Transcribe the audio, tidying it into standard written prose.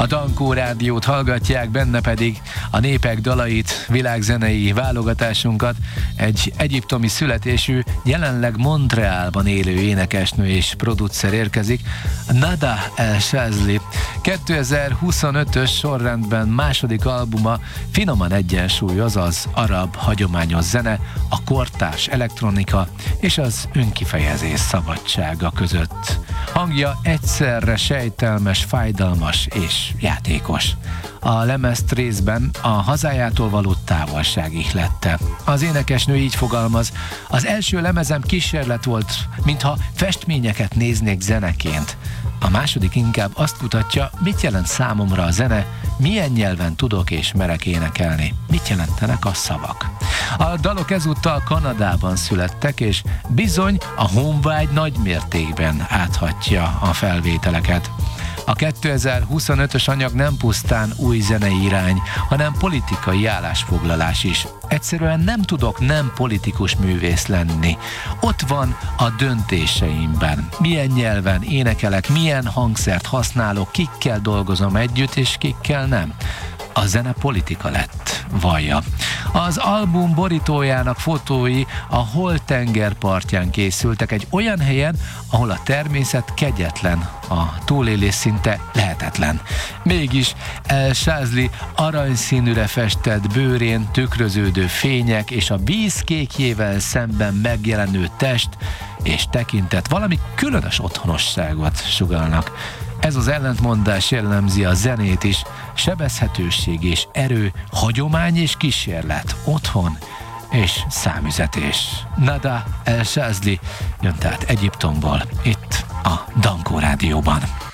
A Dankó Rádiót hallgatják, benne pedig a népek dalait, világzenei válogatásunkat. Egy egyiptomi születésű, jelenleg Montrealban élő énekesnő és producer érkezik, Nada El Shazly. 2025-ös sorrendben második albuma finoman egyensúlyoz az arab hagyományos zene, a kortárs elektronika és az önkifejezés szabadsága között. Hangja egyszerre sejtelmes, fájdalmas és játékos. A lemezt részben a hazájától való távolság ihlette. Az énekesnő így fogalmaz: az első lemezem kísérlet volt, mintha festményeket néznék zeneként. A második inkább azt kutatja, mit jelent számomra a zene, milyen nyelven tudok és merek énekelni, mit jelentenek a szavak. A dalok ezúttal Kanadában születtek, és bizony a honvágy nagy mértékben áthatja a felvételeket. A 2025-ös anyag nem pusztán új zenei irány, hanem politikai állásfoglalás is. Egyszerűen nem tudok nem politikus művész lenni. Ott van a döntéseimben. Milyen nyelven énekelek, milyen hangszert használok, kikkel dolgozom együtt, és kikkel nem. A zene politika lett, vallja. Az album borítójának fotói a Holt-tenger partján készültek, egy olyan helyen, ahol a természet kegyetlen, a túlélés szinte lehetetlen. Mégis El Shazly aranyszínűre festett bőrén tükröződő fények és a vízkékjével szemben megjelenő test és tekintet valami különös otthonosságot sugallnak. Ez az ellentmondás jellemzi a zenét is, sebezhetőség és erő, hagyomány és kísérlet, otthon és számüzetés. Nada El Shazly jön tehát Egyiptomból, itt a Dankó Rádióban.